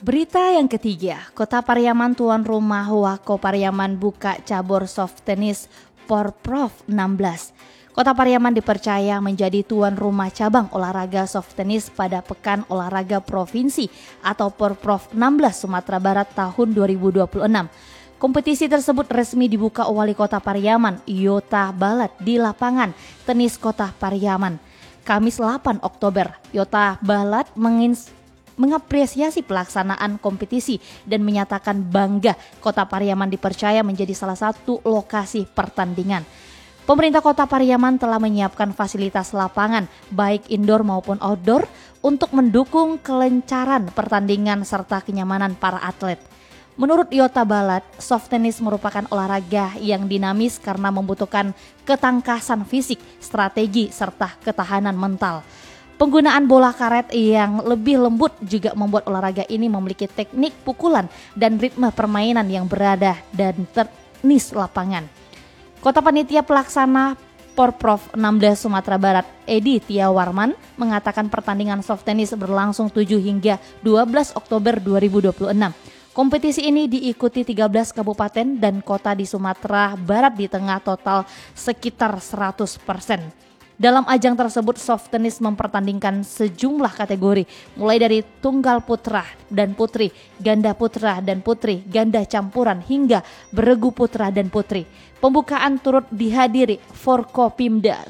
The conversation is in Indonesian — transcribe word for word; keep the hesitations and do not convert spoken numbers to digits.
Berita yang ketiga, Kota Pariaman tuan rumah Wako Pariaman buka cabur soft tennis Porprov enam belas. Kota Pariaman dipercaya menjadi tuan rumah cabang olahraga soft tennis pada Pekan Olahraga Provinsi atau Porprov enam belas Sumatera Barat tahun dua ribu dua puluh enam. Kompetisi tersebut resmi dibuka Wali Kota Pariaman, Yota Balat di lapangan tenis Kota Pariaman. Kamis delapan Oktober, Yota Balat mengins mengapresiasi pelaksanaan kompetisi dan menyatakan bangga Kota Pariaman dipercaya menjadi salah satu lokasi pertandingan. Pemerintah Kota Pariaman telah menyiapkan fasilitas lapangan baik indoor maupun outdoor untuk mendukung kelancaran pertandingan serta kenyamanan para atlet. Menurut Yota Balat, soft tennis merupakan olahraga yang dinamis karena membutuhkan ketangkasan fisik, strategi, serta ketahanan mental. Penggunaan bola karet yang lebih lembut juga membuat olahraga ini memiliki teknik pukulan dan ritme permainan yang berada dan teknis lapangan. Kota Panitia Pelaksana Porprov enam belas Sumatera Barat, Edi Tiawarman, mengatakan pertandingan soft tennis berlangsung tujuh hingga dua belas Oktober dua ribu dua puluh enam. Kompetisi ini diikuti tiga belas kabupaten dan kota di Sumatera Barat di tengah total sekitar seratus persen. Dalam ajang tersebut, soft tennis mempertandingkan sejumlah kategori, mulai dari tunggal putra dan putri, ganda putra dan putri, ganda campuran, hingga beregu putra dan putri. Pembukaan turut dihadiri Forkopimda